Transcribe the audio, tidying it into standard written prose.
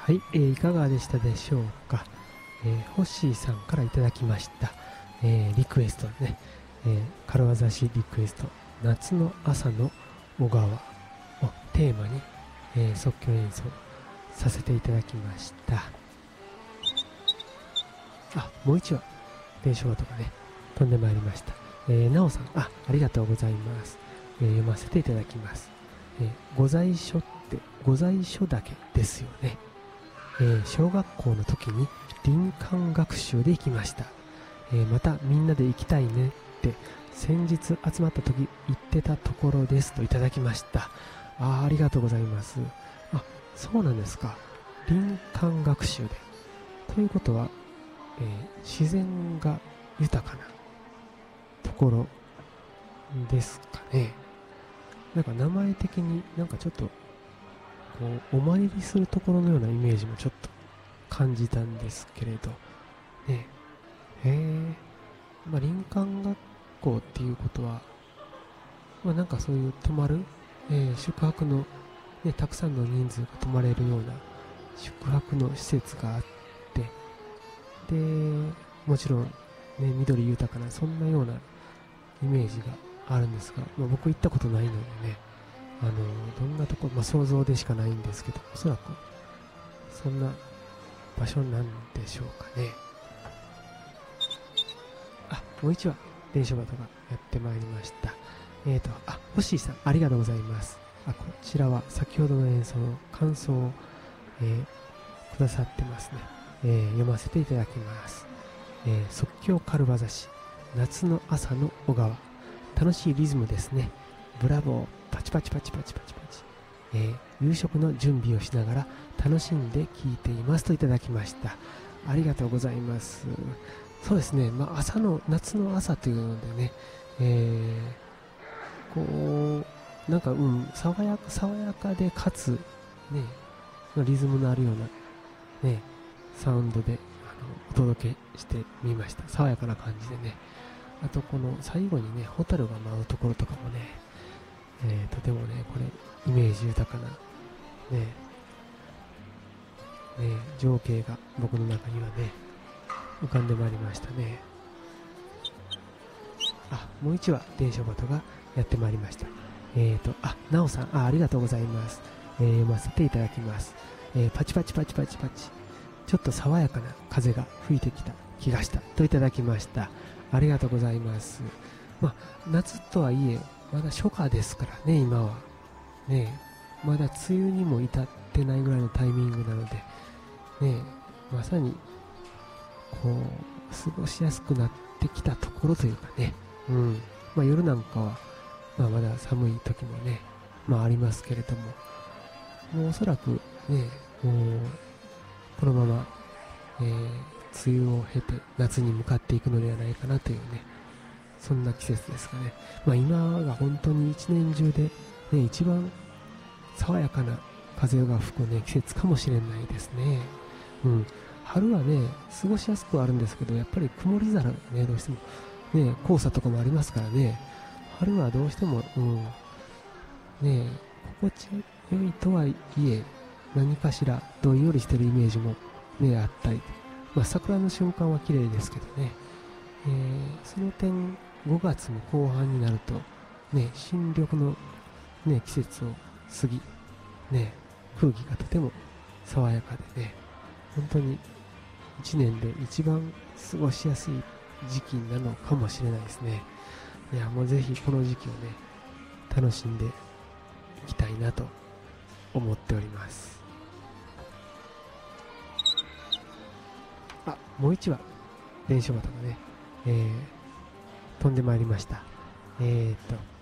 はい、いかがでしたでしょうか。ホッシーさんからいただきました、リクエストね、軽業師リクエスト、夏の朝の小川をテーマに、即興演奏させていただきました。もう一話伝承とかね飛んでまいりました。なおさん、ありがとうございます。読ませていただきます。御在所って御在所だけですよね。小学校の時に林間学習で行きました。またみんなで行きたいねって先日集まった時言ってたところですといただきました。ありがとうございます。そうなんですか。林間学習でということは、自然が豊かなところですかね。なんか名前的になんかちょっとこうお参りするところのようなイメージもちょっと感じたんですけれどね。林間学校っていうことは、なんかそういう泊まる、宿泊の、たくさんの人数が泊まれるような宿泊の施設があって、でもちろん、緑豊かなそんなようなイメージがあるんですが、僕行ったことないのでね、どんなところ、想像でしかないんですけど、おそらくそんな場所なんでしょうかね。もう一話伝承バトがやってまいりました。ホッシーさん、ありがとうございます。こちらは先ほどの演奏の感想を、くださってますね。読ませていただきます。即興軽業師、夏の朝の小川、楽しいリズムですね。ブラボー、パチパチパチパチパチパチ。夕食の準備をしながら楽しんで聴いていますといただきました。ありがとうございます。そうですね、夏の朝というのでね、なんか爽やかでかつね、リズムのあるようなねサウンドでお届けしてみました。爽やかな感じでね。あとこの最後にねホタルが舞うところとかもね、とてもねこれイメージ豊かな情景が僕の中にはね浮かんでまいりましたね。もう一話伝承バトがやってまいりました。なおさん、ありがとうございます。読ませていただきます。パチパチパチパチパチ、ちょっと爽やかな風が吹いてきた気がしたといただきました。ありがとうございます。夏とはいえまだ初夏ですからね。今はねまだ梅雨にも至ってないぐらいのタイミングなのでね、まさにこう過ごしやすくなってきたところというかね、夜なんかは、まだ寒い時もね、ありますけれども、もうおそらくね、もうこのまま、梅雨を経て夏に向かっていくのではないかなというね、そんな季節ですかね。今が本当に一年中で、一番爽やかな風が吹く季節かもしれないですね。春はね過ごしやすくはあるんですけど、やっぱり曇り空がねどうしても黄砂とかもありますからね、春はどうしても心地よいとはいえ何かしらどんよりしてるイメージもあったり、桜の瞬間は綺麗ですけどね、その点5月も後半になると新緑の季節を過ぎ空気がとても爽やかでね、本当に1年で一番過ごしやすい時期なのかもしれないですね。いや、もうぜひこの時期をね楽しんでいきたいなと思っております。もう一話伝承バトがね、飛んでまいりました。